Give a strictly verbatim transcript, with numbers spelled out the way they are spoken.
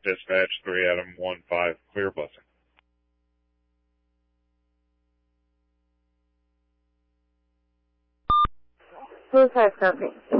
Dispatch three Adam one five, clear blessing. Suicide copy.